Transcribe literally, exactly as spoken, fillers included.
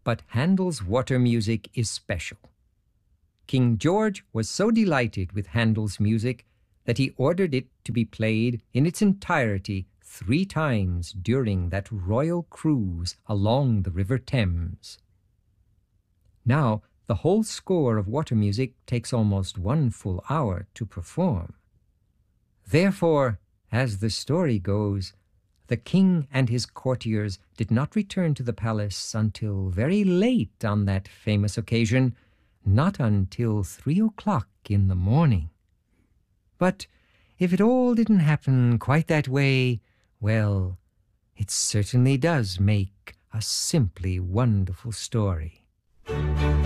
But Handel's water music is special. King George was so delighted with Handel's music that he ordered it to be played in its entirety three times during that royal cruise along the River Thames. Now, the whole score of water music takes almost one full hour to perform. Therefore, as the story goes, the king and his courtiers did not return to the palace until very late on that famous occasion, not until three o'clock in the morning. But if it all didn't happen quite that way, well, it certainly does make a simply wonderful story.